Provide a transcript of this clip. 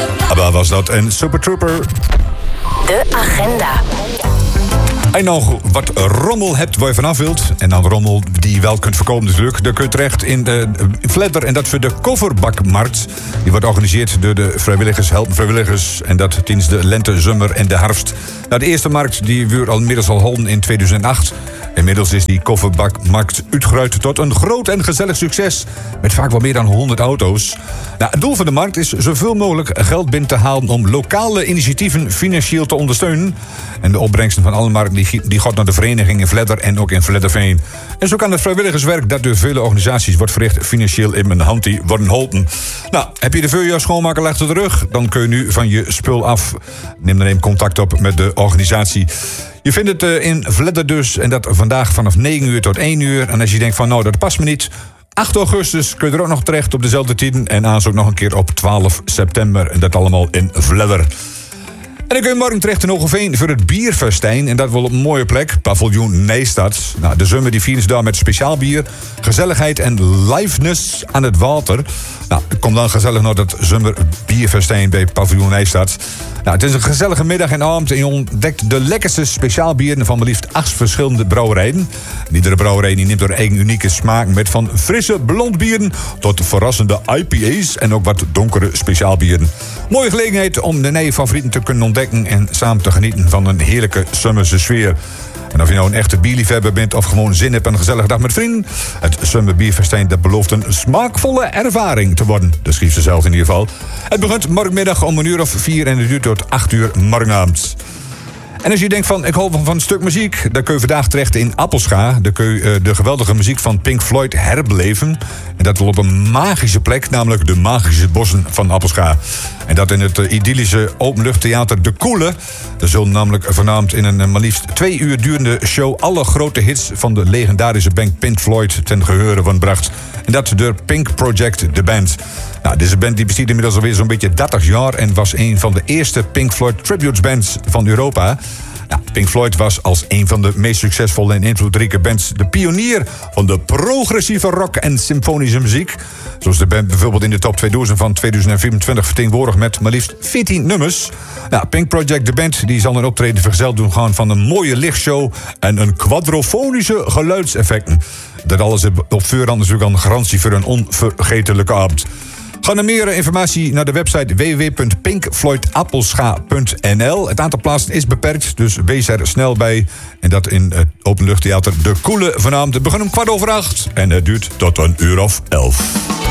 ABBA was dat en Super Trooper. De agenda. En nog wat rommel hebt waar je vanaf wilt. En dan rommel die je wel kunt voorkomen natuurlijk. Dan kun je terecht in Vledder. En dat voor de Kofferbakmarkt. Die wordt georganiseerd door de vrijwilligers, helpen vrijwilligers. En dat tijdens de lente, zomer en de herfst. Nou, de eerste markt die we inmiddels al holden in 2008. Inmiddels is die Kofferbakmarkt uitgeruid tot een groot en gezellig succes. Met vaak wel meer dan 100 auto's. Nou, het doel van de markt is zoveel mogelijk geld binnen te halen om lokale initiatieven financieel te ondersteunen. En de opbrengsten van alle markten die gaat naar de vereniging in Vledder en ook in Vledderveen. En zo kan het vrijwilligerswerk dat door vele organisaties wordt verricht financieel in mijn hand worden geholpen. Nou, heb je de voorjaar schoonmaken achter de rug? Dan kun je nu van je spul af. Neem dan even contact op met de organisatie. Je vindt het in Vledder dus. En dat vandaag vanaf 9 uur tot 1 uur. En als je denkt van nou, dat past me niet. 8 augustus kun je er ook nog terecht op dezelfde tijden. En aan ook nog een keer op 12 september. En dat allemaal in Vledder. En dan kun je morgen terecht in Hoogeveen voor het bierfestijn. En dat wel op een mooie plek, paviljoen Nijstad. Nou, de zomer die vieren ze daar met speciaal bier, gezelligheid en liveness aan het water. Nou, kom dan gezellig naar dat zomerbierfestijn bij paviljoen Nijstad. Nou, het is een gezellige middag en avond en je ontdekt de lekkerste speciaalbieren van maar liefst 8 verschillende brouwerijen. En iedere brouwerij die neemt door eigen unieke smaak met van frisse blondbieren tot verrassende IPA's en ook wat donkere speciaalbieren. Mooie gelegenheid om de nieuwe favorieten te kunnen ontdekken en samen te genieten van een heerlijke zomerse sfeer. En of je nou een echte bierliefhebber bent of gewoon zin hebt aan een gezellige dag met vrienden, het zomerbierfestijn dat belooft een smaakvolle ervaring te worden. Dat schreef ze zelf in ieder geval. Het begint morgenmiddag om 1:04 en het duurt tot 8 morgenavond. En als je denkt van, ik hou van een stuk muziek, dan kun je vandaag terecht in Appelscha. Dan kun je de geweldige muziek van Pink Floyd herbeleven. En dat wel op een magische plek, namelijk de magische bossen van Appelscha. En dat in het idyllische openluchttheater De Koele. Er zullen namelijk vanavond in een maar liefst 2 uur durende show alle grote hits van de legendarische band Pink Floyd ten gehoore worden gebracht. En dat door Pink Project, de band. Nou, deze band die bestaat inmiddels alweer zo'n beetje 30 jaar en was een van de eerste Pink Floyd tribute bands van Europa. Nou, Pink Floyd was als een van de meest succesvolle en invloedrijke bands de pionier van de progressieve rock en symfonische muziek. Zoals de band bijvoorbeeld in de top 2000 van 2024 vertegenwoordigd met maar liefst 14 nummers. Nou, Pink Project, de band, die zal een optreden vergezeld doen gaan van een mooie lichtshow en een quadrofonische geluidseffecten. Dat alles op voorhand natuurlijk een garantie voor een onvergetelijke avond. Ga naar meer informatie naar de website www.pinkfloydappelscha.nl. Het aantal plaatsen is beperkt, dus wees er snel bij. En dat in het openluchttheater De Koele vanavond. Het begint om 7:15 en het duurt tot 11:00.